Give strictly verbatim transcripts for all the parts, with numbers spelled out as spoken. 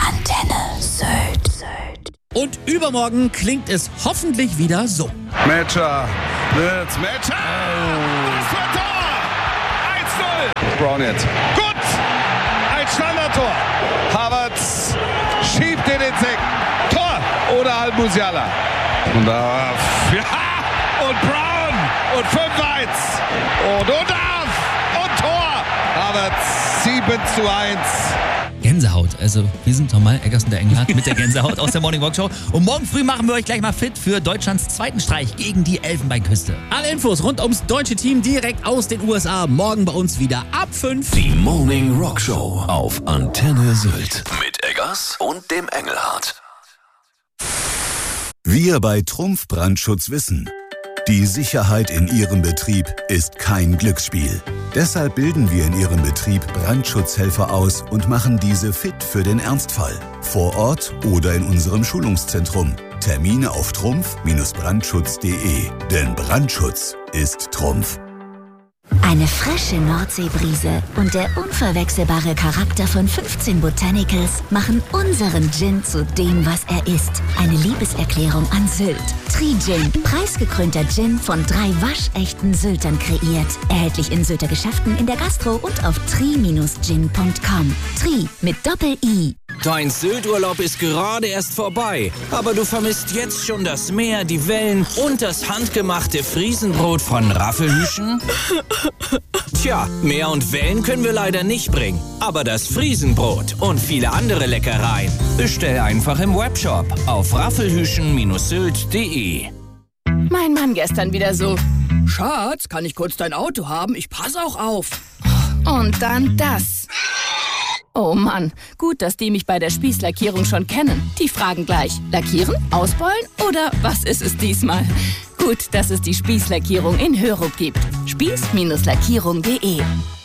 Antenne Sylt. Und übermorgen klingt es hoffentlich wieder so. Metscher, Blitz, Metscher! Was für ein Tor! eins null! Brown jetzt. Gut! Ein Standardtor. Havertz schiebt den ins Eck. Tor! Oder halt Musiala. Und da... Ja! Und Brown! Und fünf eins! Und Udaf! Und Tor! Havertz sieben zu eins. Gänsehaut. Also wir sind nochmal Eggersen der Engelhardt mit der Gänsehaut aus der Morning Walk Show. Und morgen früh machen wir euch gleich mal fit für Deutschlands zweiten Streich gegen die Elfenbeinküste. Alle Infos rund ums deutsche Team direkt aus den U S A. Morgen bei uns wieder ab fünf. Die Morning Rock Show auf Antenne Sylt. Mit Eggers und dem Engelhardt. Wir bei Trumpf Brandschutz wissen, die Sicherheit in Ihrem Betrieb ist kein Glücksspiel. Deshalb bilden wir in Ihrem Betrieb Brandschutzhelfer aus und machen diese fit für den Ernstfall. Vor Ort oder in unserem Schulungszentrum. Termine auf trumpf Brandschutz punkt de. Denn Brandschutz ist Trumpf. Eine frische Nordseebrise und der unverwechselbare Charakter von fünfzehn Botanicals machen unseren Gin zu dem, was er ist. Eine Liebeserklärung an Sylt. Tri-Gin, preisgekrönter Gin von drei waschechten Syltern kreiert. Erhältlich in Sylter Geschäften, in der Gastro und auf tri Bindestrich gin punkt com. Tri mit Doppel-I. Dein Sylt-Urlaub ist gerade erst vorbei, aber du vermisst jetzt schon das Meer, die Wellen und das handgemachte Friesenbrot von Raffelhüschen? Tja, Meer und Wellen können wir leider nicht bringen, aber das Friesenbrot und viele andere Leckereien bestell einfach im Webshop auf raffelhüschen Sylt punkt de. Mein Mann gestern wieder so: Schatz, kann ich kurz dein Auto haben? Ich passe auch auf. Und dann das. Oh Mann, gut, dass die mich bei der Spießlackierung schon kennen. Die fragen gleich: Lackieren, ausbeulen oder was ist es diesmal? Gut, dass es die Spießlackierung in Hörup gibt. spieß Lackierung punkt de.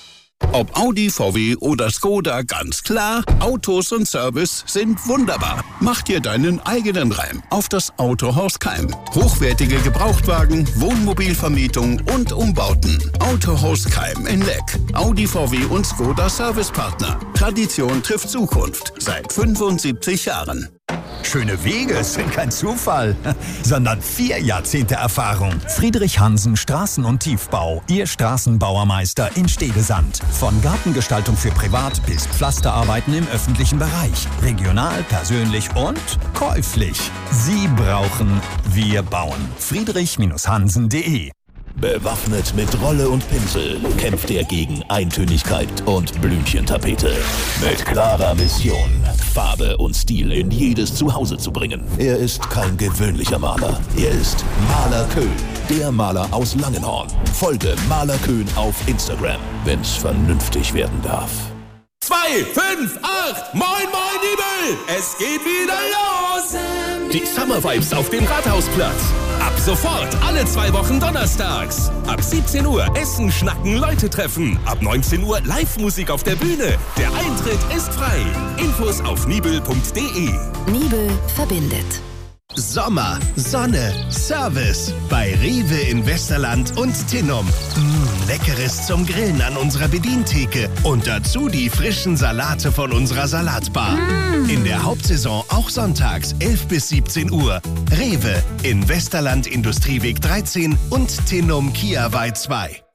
Ob Audi, V W oder Skoda, ganz klar, Autos und Service sind wunderbar. Mach dir deinen eigenen Reim auf das Autohaus Keim. Hochwertige Gebrauchtwagen, Wohnmobilvermietung und Umbauten. Autohaus Keim in Leck. Audi, V W und Skoda Servicepartner. Tradition trifft Zukunft. Seit fünfundsiebzig Jahren. Schöne Wege sind kein Zufall, sondern vier Jahrzehnte Erfahrung. Friedrich Hansen Straßen- und Tiefbau, Ihr Straßenbauermeister in Stedesand. Von Gartengestaltung für Privat bis Pflasterarbeiten im öffentlichen Bereich. Regional, persönlich und käuflich. Sie brauchen, wir bauen. Friedrich Hansen punkt de. Bewaffnet mit Rolle und Pinsel kämpft er gegen Eintönigkeit und Blümchentapete. Mit klarer Mission, Farbe und Stil in jedes Zuhause zu bringen. Er ist kein gewöhnlicher Maler. Er ist Maler Köhn, der Maler aus Langenhorn. Folge Maler Köhn auf Instagram, wenn's vernünftig werden darf. zwei, fünf, acht, moin, moin, Nibel! Es geht wieder los! Die Summer Vibes auf dem Rathausplatz. Ab sofort alle zwei Wochen donnerstags. Ab siebzehn Uhr Essen, Schnacken, Leute treffen. Ab neunzehn Uhr Live-Musik auf der Bühne. Der Eintritt ist frei. Infos auf nibel punkt de. Nibel verbindet. Sommer, Sonne, Service bei Rewe in Westerland und Tinnum. Mmh, Leckeres zum Grillen an unserer Bedientheke und dazu die frischen Salate von unserer Salatbar. Mm. In der Hauptsaison auch sonntags elf bis siebzehn Uhr. Rewe in Westerland Industrieweg dreizehn und Tinnum Kiawei zwei.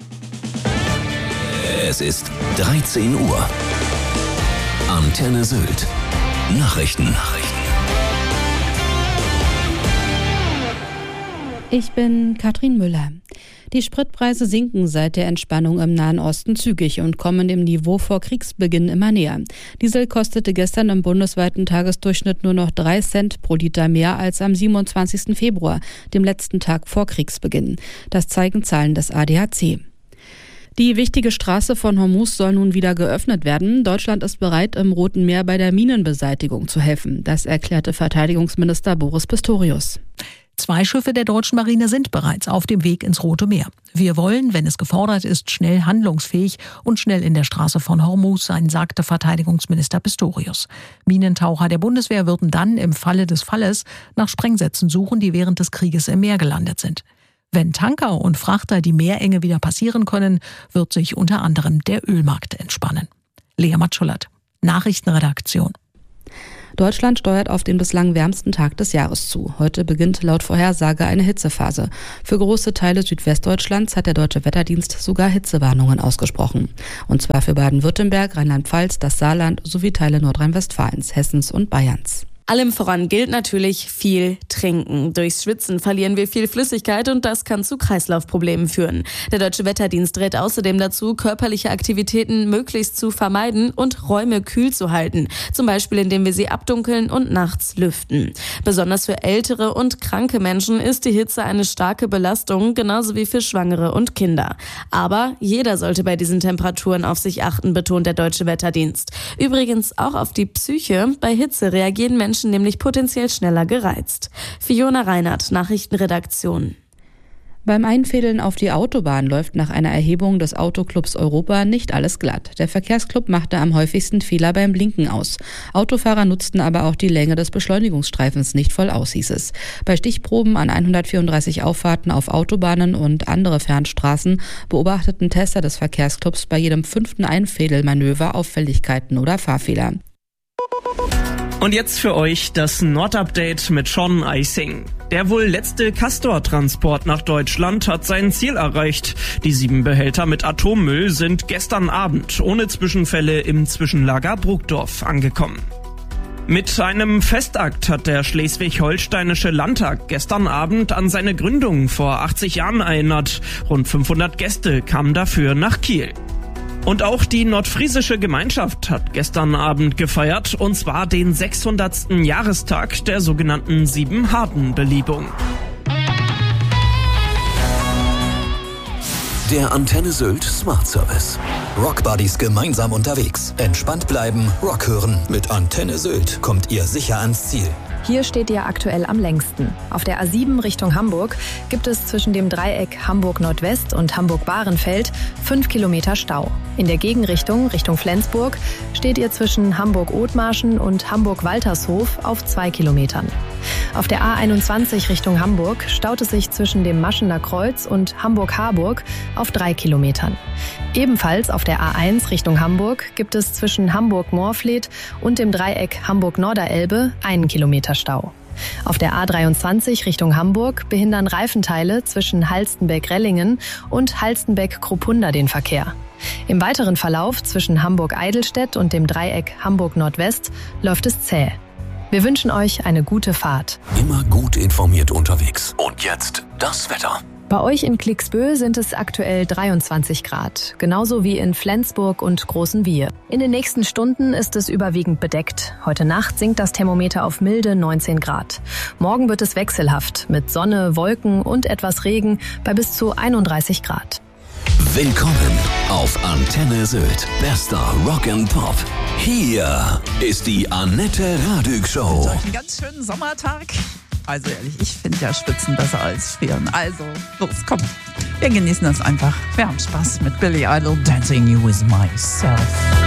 Es ist dreizehn Uhr. Antenne Sylt. Nachrichten. Nachrichten. Ich bin Katrin Müller. Die Spritpreise sinken seit der Entspannung im Nahen Osten zügig und kommen dem Niveau vor Kriegsbeginn immer näher. Diesel kostete gestern im bundesweiten Tagesdurchschnitt nur noch drei Cent pro Liter mehr als am siebenundzwanzigsten Februar, dem letzten Tag vor Kriegsbeginn. Das zeigen Zahlen des A D A C. Die wichtige Straße von Hormuz soll nun wieder geöffnet werden. Deutschland ist bereit, im Roten Meer bei der Minenbeseitigung zu helfen. Das erklärte Verteidigungsminister Boris Pistorius. Zwei Schiffe der deutschen Marine sind bereits auf dem Weg ins Rote Meer. Wir wollen, wenn es gefordert ist, schnell handlungsfähig und schnell in der Straße von Hormuz sein, sagte Verteidigungsminister Pistorius. Minentaucher der Bundeswehr würden dann im Falle des Falles nach Sprengsätzen suchen, die während des Krieges im Meer gelandet sind. Wenn Tanker und Frachter die Meerenge wieder passieren können, wird sich unter anderem der Ölmarkt entspannen. Lea Matschullert, Nachrichtenredaktion. Deutschland steuert auf den bislang wärmsten Tag des Jahres zu. Heute beginnt laut Vorhersage eine Hitzephase. Für große Teile Südwestdeutschlands hat der Deutsche Wetterdienst sogar Hitzewarnungen ausgesprochen. Und zwar für Baden-Württemberg, Rheinland-Pfalz, das Saarland sowie Teile Nordrhein-Westfalens, Hessens und Bayerns. Allem voran gilt natürlich viel trinken. Durchs Schwitzen verlieren wir viel Flüssigkeit und das kann zu Kreislaufproblemen führen. Der Deutsche Wetterdienst rät außerdem dazu, körperliche Aktivitäten möglichst zu vermeiden und Räume kühl zu halten. Zum Beispiel, indem wir sie abdunkeln und nachts lüften. Besonders für ältere und kranke Menschen ist die Hitze eine starke Belastung, genauso wie für Schwangere und Kinder. Aber jeder sollte bei diesen Temperaturen auf sich achten, betont der Deutsche Wetterdienst. Übrigens auch auf die Psyche. Bei Hitze reagieren Menschen nämlich potenziell schneller gereizt. Fiona Reinhardt, Nachrichtenredaktion. Beim Einfädeln auf die Autobahn läuft nach einer Erhebung des Autoclubs Europa nicht alles glatt. Der Verkehrsclub machte am häufigsten Fehler beim Blinken aus. Autofahrer nutzten aber auch die Länge des Beschleunigungsstreifens nicht voll aus, hieß es. Bei Stichproben an hundertvierunddreißig Auffahrten auf Autobahnen und andere Fernstraßen beobachteten Tester des Verkehrsclubs bei jedem fünften Einfädelmanöver Auffälligkeiten oder Fahrfehler. Und jetzt für euch das Nord-Update mit Sean Eising. Der wohl letzte Castor-Transport nach Deutschland hat sein Ziel erreicht. Die sieben Behälter mit Atommüll sind gestern Abend ohne Zwischenfälle im Zwischenlager Brugdorf angekommen. Mit einem Festakt hat der Schleswig-Holsteinische Landtag gestern Abend an seine Gründung vor achtzig Jahren erinnert. Rund fünfhundert Gäste kamen dafür nach Kiel. Und auch die nordfriesische Gemeinschaft hat gestern Abend gefeiert, und zwar den sechshundertsten Jahrestag der sogenannten Siebenharden-Belebung. Der Antenne Sylt Smart Service. Rockbuddies gemeinsam unterwegs. Entspannt bleiben, Rock hören. Mit Antenne Sylt kommt ihr sicher ans Ziel. Hier steht ihr aktuell am längsten. Auf der A sieben Richtung Hamburg gibt es zwischen dem Dreieck Hamburg-Nordwest und Hamburg-Bahrenfeld fünf Kilometer Stau. In der Gegenrichtung, Richtung Flensburg, steht ihr zwischen Hamburg-Othmarschen und Hamburg-Waltershof auf zwei Kilometern. Auf der A einundzwanzig Richtung Hamburg staut es sich zwischen dem Maschener Kreuz und Hamburg-Harburg auf drei Kilometern. Ebenfalls auf der A eins Richtung Hamburg gibt es zwischen Hamburg-Moorfleet und dem Dreieck Hamburg-Norderelbe einen Kilometer Stau. Auf der A dreiundzwanzig Richtung Hamburg behindern Reifenteile zwischen Halstenbeck-Rellingen und Halstenbeck-Kruppunda den Verkehr. Im weiteren Verlauf zwischen Hamburg-Eidelstedt und dem Dreieck Hamburg-Nordwest läuft es zäh. Wir wünschen euch eine gute Fahrt. Immer gut informiert unterwegs. Und jetzt das Wetter. Bei euch in Klicksbö sind es aktuell dreiundzwanzig Grad, genauso wie in Flensburg und Großenwiehe. In den nächsten Stunden ist es überwiegend bedeckt. Heute Nacht sinkt das Thermometer auf milde neunzehn Grad. Morgen wird es wechselhaft mit Sonne, Wolken und etwas Regen bei bis zu einunddreißig Grad. Willkommen auf Antenne Sylt. Bester Rock and Pop. Hier ist die Annette Radück Show. So, einen ganz schönen Sommertag. Also ehrlich, ich finde ja Schwitzen besser als frieren. Also, los, komm. Wir genießen das einfach. Wir haben Spaß mit Billy Idol, Dancing You With Myself.